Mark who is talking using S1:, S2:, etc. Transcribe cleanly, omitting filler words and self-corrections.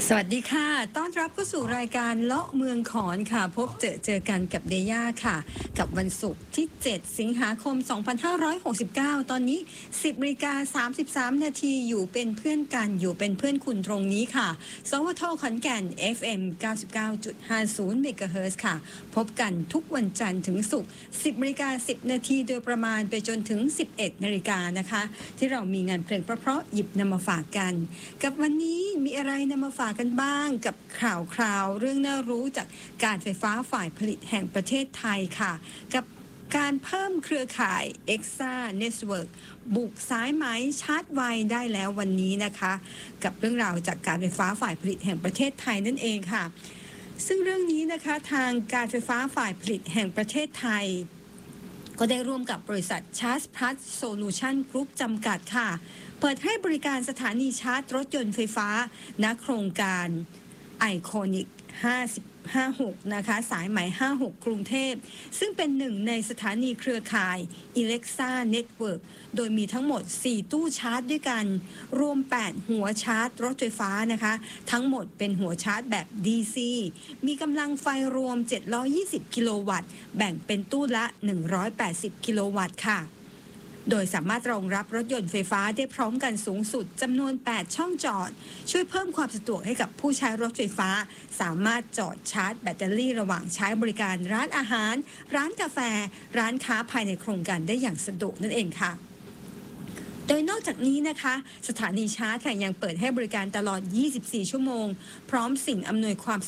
S1: สวัสดีค่ะต้อนรับเข้าสู่รายการเลาะเมืองขอนค่ะพบเจอกันกับเดย่าค่ะกับวันศุกร์ที่7สิงหาคม2569ตอนนี้10:33 นาทีอยู่เป็นเพื่อนกันอยู่เป็นเพื่อนคุณตรงนี้ค่ะสวทขอนแก่น FM 99.50 เมกะเฮิรตซ์ค่ะพบกันทุกวันจันทร์ถึงศุกร์10:10 นาทีโดยประมาณไปจนถึง11 นาฬิกานะคะที่เรามีงานเพลงเพราะๆหยิบนำมาฝากกันกับวันนี้มีอะไรนำมาฝากกันบ้างกับข่าวเรื่องน่ารู้จากการไฟฟ้าฝ่ายผลิตแห่งประเทศไทยค่ะกับการเพิ่มเครือข่าย Exa Network บุกสายไหมชาร์จไวได้แล้ววันนี้นะคะกับเรื่องราวจากการไฟฟ้าฝ่ายผลิตแห่งประเทศไทยนั่นเองค่ะซึ่งเรื่องนี้นะคะทางการไฟฟ้าฝ่ายผลิตแห่งประเทศไทยก็ได้ร่วมกับบริษัท Charge Plus Solution Group จำกัดค่ะเปิดให้บริการสถานีชาร์จรถยนต์ไฟฟ้าณโครงการไอคอนิก56นะคะสายไหม56กรุงเทพซึ่งเป็นหนึ่งในสถานีเครือข่าย Alexa Network โดยมีทั้งหมด4ตู้ชาร์จด้วยกันรวม8หัวชาร์จรถไฟฟ้านะคะทั้งหมดเป็นหัวชาร์จแบบ DC มีกำลังไฟรวม720กิโลวัตต์แบ่งเป็นตู้ละ180กิโลวัตต์ค่ะโดยสามารถรองรับรถยนต์ไฟฟ้าได้พร้อมกันสูงสุดจำนวน8ช่องจอดช่วยเพิ่มความสะดวกให้กับผู้ใช้รถไฟฟ้าสามารถจอดชาร์จแบตเตอรี่ระหว่างใช้บริการร้านอาหารร้านกาแฟร้านค้าภายในโครงการได้อย่างสะดวกนั่นเองค่ะโดยนอกจากนี้นะคะสถานีชาร์จยังเปิดให้บริการตลอด24ชั่วโมงพร้อมสิ่งอำนวยความ